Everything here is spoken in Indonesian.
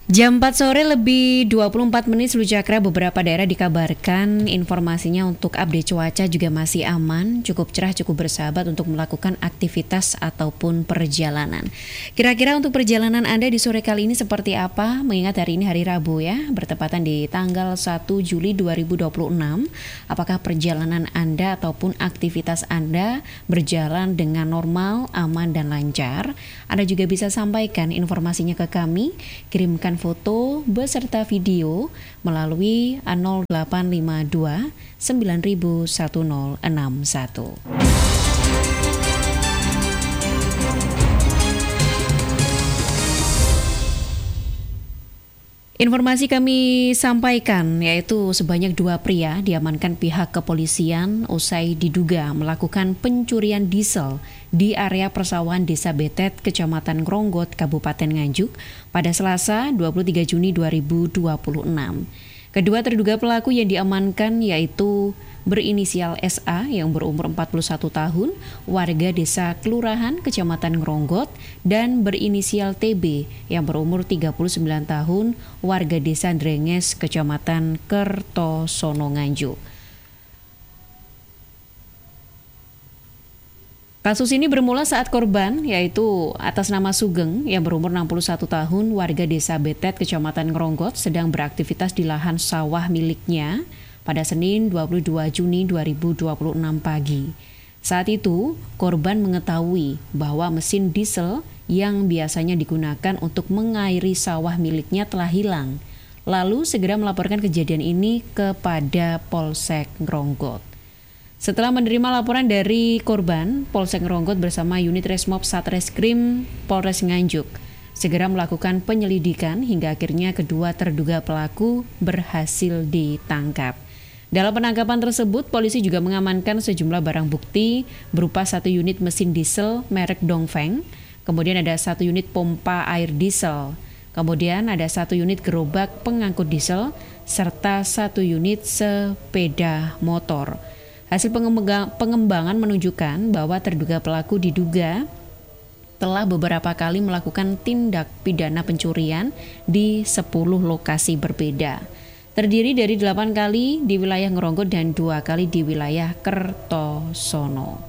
Jam 4 sore lebih 24 menit seluruh Jakra, beberapa daerah dikabarkan informasinya untuk update cuaca juga masih aman, cukup cerah, cukup bersahabat untuk melakukan aktivitas ataupun perjalanan. Kira-kira untuk perjalanan Anda di sore kali ini seperti apa? Mengingat hari ini hari Rabu ya, bertepatan di tanggal 1 Juli 2026. Apakah perjalanan Anda ataupun aktivitas Anda berjalan dengan normal, aman, dan lancar? Anda juga bisa sampaikan informasinya ke kami, kirimkan foto beserta video melalui 0852 901061. Informasi kami sampaikan yaitu sebanyak 2 pria diamankan pihak kepolisian usai diduga melakukan pencurian diesel di area persawahan Desa Betet, Kecamatan Gronggot, Kabupaten Nganjuk pada Selasa 23 Juni 2026. Kedua terduga pelaku yang diamankan yaitu berinisial SA yang berumur 41 tahun, warga desa Kelurahan Kecamatan Gronggot, dan berinisial TB yang berumur 39 tahun, warga desa Drenges, Kecamatan Kertosono Nganjuk. Kasus ini bermula saat korban, yaitu atas nama Sugeng yang berumur 61 tahun, warga desa Betet, Kecamatan Gronggot, sedang beraktivitas di lahan sawah miliknya pada Senin 22 Juni 2026 pagi. Saat itu, korban mengetahui bahwa mesin diesel yang biasanya digunakan untuk mengairi sawah miliknya telah hilang, lalu segera melaporkan kejadian ini kepada Polsek Gronggot. Setelah menerima laporan dari korban, Polsek Gronggot bersama unit Resmob Satreskrim Polres Nganjuk segera melakukan penyelidikan hingga akhirnya kedua terduga pelaku berhasil ditangkap. Dalam penangkapan tersebut, polisi juga mengamankan sejumlah barang bukti berupa 1 unit mesin diesel merek Dongfeng, kemudian ada 1 unit pompa air diesel, kemudian ada 1 unit gerobak pengangkut diesel, serta 1 unit sepeda motor. Hasil pengembangan menunjukkan bahwa terduga pelaku diduga telah beberapa kali melakukan tindak pidana pencurian di 10 lokasi berbeda. Terdiri dari 8 kali di wilayah Gronggot dan 2 kali di wilayah Kertosono.